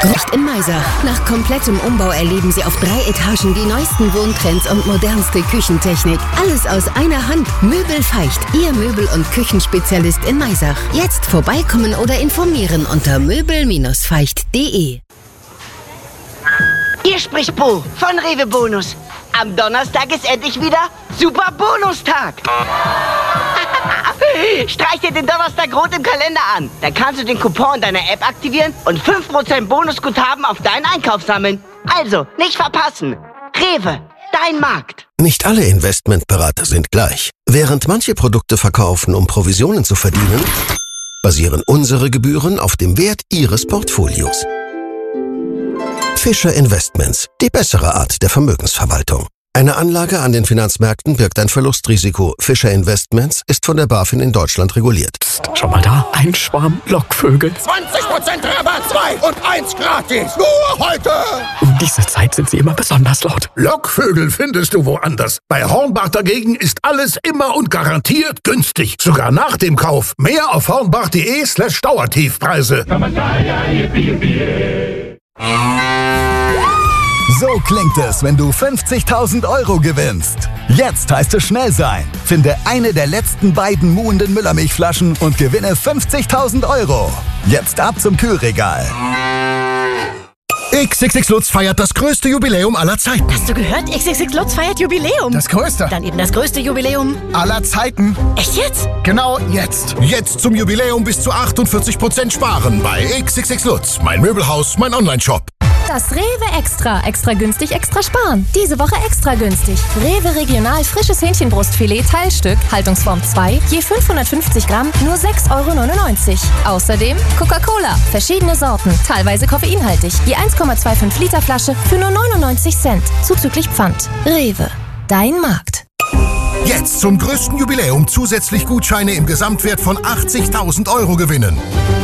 Nicht in Maisach. Nach komplettem Umbau erleben Sie auf 3 Etagen die neuesten Wohntrends und modernste Küchentechnik. Alles aus einer Hand. Möbel Feicht. Ihr Möbel- und Küchenspezialist in Maisach. Jetzt vorbeikommen oder informieren unter möbel-feicht.de. Hier spricht Bo von Rewe Bonus. Am Donnerstag ist endlich wieder Super Bonustag. Streich dir den Donnerstag rot im Kalender an. Dann kannst du den Coupon in deiner App aktivieren und 5% Bonusguthaben auf deinen Einkauf sammeln. Also, nicht verpassen. Rewe, dein Markt. Nicht alle Investmentberater sind gleich. Während manche Produkte verkaufen, um Provisionen zu verdienen, basieren unsere Gebühren auf dem Wert Ihres Portfolios. Fischer Investments, die bessere Art der Vermögensverwaltung. Eine Anlage an den Finanzmärkten birgt ein Verlustrisiko. Fischer Investments ist von der BaFin in Deutschland reguliert. Psst, schau mal da, ein Schwarm Lockvögel. 20% Rabatt, 2 und 1 gratis. Nur heute. Um diese Zeit sind sie immer besonders laut. Lockvögel findest du woanders. Bei Hornbach dagegen ist alles immer und garantiert günstig. Sogar nach dem Kauf. Mehr auf hornbach.de/Dauertiefpreise. So klingt es, wenn du 50.000 Euro gewinnst. Jetzt heißt es schnell sein. Finde eine der letzten beiden muhenden Müllermilchflaschen und gewinne 50.000 Euro. Jetzt ab zum Kühlregal. XXX Lutz feiert das größte Jubiläum aller Zeiten. Hast du gehört? XXX Lutz feiert Jubiläum. Das größte. Dann eben das größte Jubiläum aller Zeiten. Echt jetzt? Genau jetzt. Jetzt zum Jubiläum bis zu 48% sparen bei XXX Lutz. Mein Möbelhaus, mein Onlineshop. Das Rewe Extra. Extra günstig, extra sparen. Diese Woche extra günstig. Rewe Regional frisches Hähnchenbrustfilet Teilstück, Haltungsform 2, je 550 Gramm, nur 6,99 €. Außerdem Coca-Cola, verschiedene Sorten, teilweise koffeinhaltig, je 1,25 Liter Flasche für nur 99 Cent, zuzüglich Pfand. Rewe, dein Markt. Jetzt zum größten Jubiläum zusätzlich Gutscheine im Gesamtwert von 80.000 Euro gewinnen.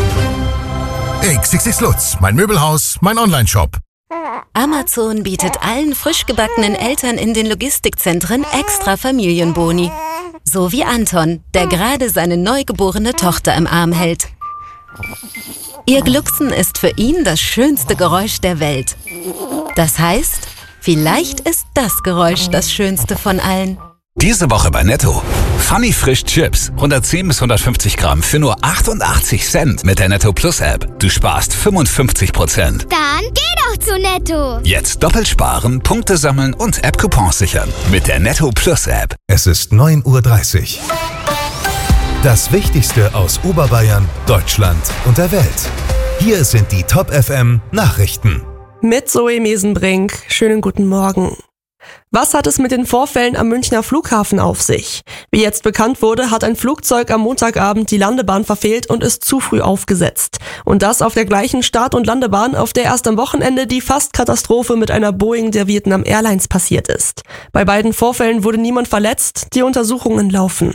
XXX Lutz, mein Möbelhaus, mein Onlineshop. Amazon bietet allen frisch gebackenen Eltern in den Logistikzentren extra Familienboni. So wie Anton, der gerade seine neugeborene Tochter im Arm hält. Ihr Glucksen ist für ihn das schönste Geräusch der Welt. Das heißt, vielleicht ist das Geräusch das schönste von allen. Diese Woche bei Netto. Funny Frisch Chips. 110 bis 150 Gramm für nur 88 Cent mit der Netto Plus App. Du sparst 55%. Dann geh doch zu Netto. Jetzt doppelt sparen, Punkte sammeln und App-Coupons sichern. Mit der Netto Plus App. Es ist 9:30 Uhr. Das Wichtigste aus Oberbayern, Deutschland und der Welt. Hier sind die Top FM Nachrichten. Mit Zoe Mesenbrink. Schönen guten Morgen. Was hat es mit den Vorfällen am Münchner Flughafen auf sich? Wie jetzt bekannt wurde, hat ein Flugzeug am Montagabend die Landebahn verfehlt und ist zu früh aufgesetzt. Und das auf der gleichen Start- und Landebahn, auf der erst am Wochenende die Fast-Katastrophe mit einer Boeing der Vietnam Airlines passiert ist. Bei beiden Vorfällen wurde niemand verletzt, die Untersuchungen laufen.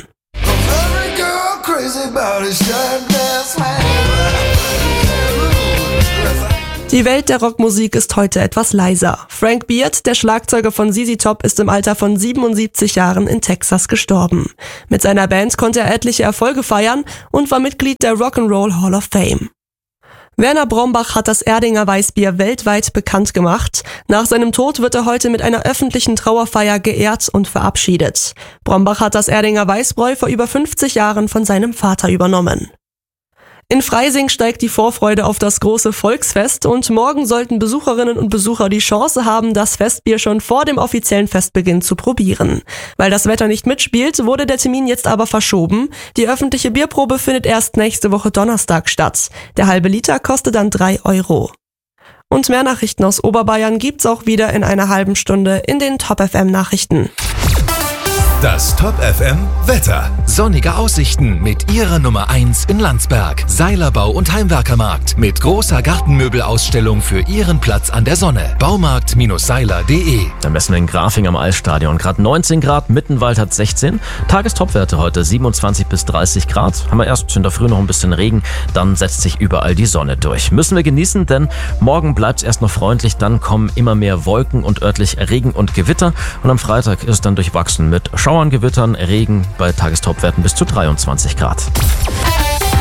Die Welt der Rockmusik ist heute etwas leiser. Frank Beard, der Schlagzeuger von ZZ Top, ist im Alter von 77 Jahren in Texas gestorben. Mit seiner Band konnte er etliche Erfolge feiern und war Mitglied der Rock'n'Roll Hall of Fame. Werner Brombach hat das Erdinger Weißbier weltweit bekannt gemacht. Nach seinem Tod wird er heute mit einer öffentlichen Trauerfeier geehrt und verabschiedet. Brombach hat das Erdinger Weißbräu vor über 50 Jahren von seinem Vater übernommen. In Freising steigt die Vorfreude auf das große Volksfest und morgen sollten Besucherinnen und Besucher die Chance haben, das Festbier schon vor dem offiziellen Festbeginn zu probieren. Weil das Wetter nicht mitspielt, wurde der Termin jetzt aber verschoben. Die öffentliche Bierprobe findet erst nächste Woche Donnerstag statt. Der halbe Liter kostet dann 3 €. Und mehr Nachrichten aus Oberbayern gibt's auch wieder in einer halben Stunde in den Top FM Nachrichten. Das Top FM Wetter. Sonnige Aussichten mit ihrer Nummer 1 in Landsberg. Seilerbau und Heimwerkermarkt mit großer Gartenmöbelausstellung für Ihren Platz an der Sonne. Baumarkt-seiler.de. Dann messen wir in Grafing am Altstadion. Gerade 19 Grad, Mittenwald hat 16. Tagestopwerte heute 27 bis 30 Grad. Haben wir erst in der Früh noch ein bisschen Regen, dann setzt sich überall die Sonne durch. Müssen wir genießen, denn morgen bleibt es erst noch freundlich, dann kommen immer mehr Wolken und örtlich Regen und Gewitter. Und am Freitag ist es dann durchwachsen mit Schauern, Gewittern, Regen bei Tagestopwerten bis zu 23 Grad.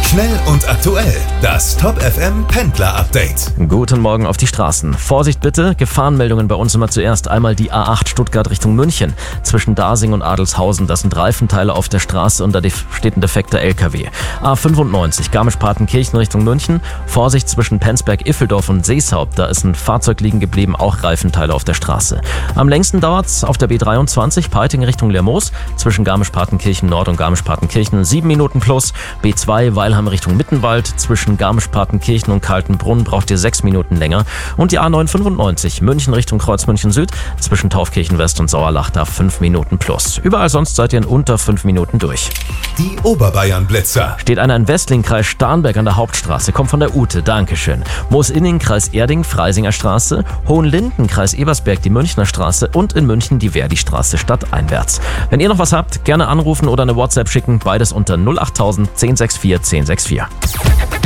Schnell und aktuell. Das Top FM Pendler Update. Guten Morgen auf die Straßen. Vorsicht bitte, Gefahrenmeldungen bei uns immer zuerst. Einmal die A8 Stuttgart Richtung München. Zwischen Dasing und Adelshausen, das sind Reifenteile auf der Straße und da steht ein defekter LKW. A95 Garmisch-Partenkirchen Richtung München. Vorsicht zwischen Penzberg-Iffeldorf und Seeshaupt, da ist ein Fahrzeug liegen geblieben, auch Reifenteile auf der Straße. Am längsten dauert's auf der B23 Peiting Richtung Lermoos. Zwischen Garmisch-Partenkirchen Nord und Garmisch-Partenkirchen 7 Minuten plus. B2 Weilheim Richtung Mittenwald. Zwischen Garmisch-Partenkirchen und Kaltenbrunn braucht ihr 6 Minuten länger. Und die A995 München Richtung Kreuzmünchen Süd. Zwischen Taufkirchen West und Sauerlach da 5 Minuten plus. Überall sonst seid ihr in unter 5 Minuten durch. Die Oberbayern-Blitzer. Steht einer in Westling, Kreis Starnberg an der Hauptstraße. Kommt von der Ute, Dankeschön. Moosinning, Kreis Erding, Freisinger Straße. Hohenlinden, Kreis Ebersberg, die Münchner Straße. Und in München die Verdi-Straße stadteinwärts. Wenn ihr noch was habt, gerne anrufen oder eine WhatsApp schicken. Beides unter 08000 1064 1064.